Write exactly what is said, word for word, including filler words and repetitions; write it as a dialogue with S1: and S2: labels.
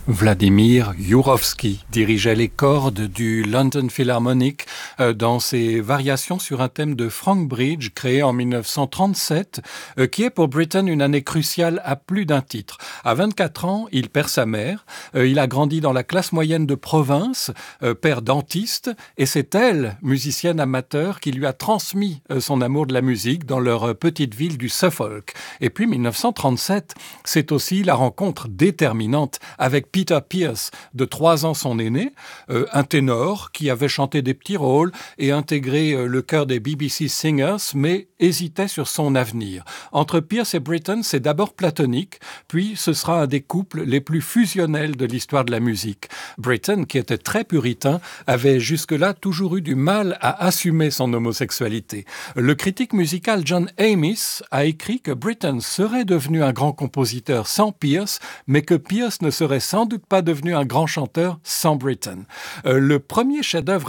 S1: Vladimir Jurowski dirigeait les cordes du London Philharmonic euh, dans ses variations sur un thème de Frank Bridge créé en mille neuf cent trente-sept, euh, qui est pour Britten une année cruciale à plus d'un titre. À vingt-quatre ans, il perd sa mère, euh, il a grandi dans la classe moyenne de province, euh, père dentiste, et c'est elle, musicienne amateur, qui lui a transmis euh, son amour de la musique dans leur euh, petite ville du Suffolk. Et puis mille neuf cent trente-sept, c'est aussi la rencontre déterminante avec Peter Pierce, de trois ans son aîné, euh, un ténor qui avait chanté des petits rôles et intégré euh, le chœur des B B C Singers, mais hésitait sur son avenir. Entre Pierce et Britten, c'est d'abord platonique, puis ce sera un des couples les plus fusionnels de l'histoire de la musique. Britten, qui était très puritain, avait jusque-là toujours eu du mal à assumer son homosexualité. Le critique musical John Amis a écrit que Britten serait devenu un grand compositeur sans Pierce, mais que Pierce ne serait sans doute pas devenu un grand chanteur sans Britten. Euh, le premier chef-d'œuvre